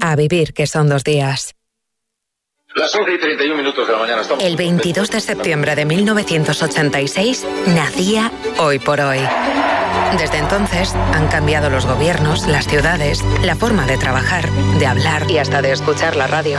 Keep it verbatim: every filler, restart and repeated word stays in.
A vivir, que son dos días. Las once y treinta y un minutos de la mañana. Estamos El veintidós de septiembre de mil novecientos ochenta y seis nacía Hoy por Hoy. Desde entonces han cambiado los gobiernos, las ciudades, la forma de trabajar, de hablar y hasta de escuchar la radio.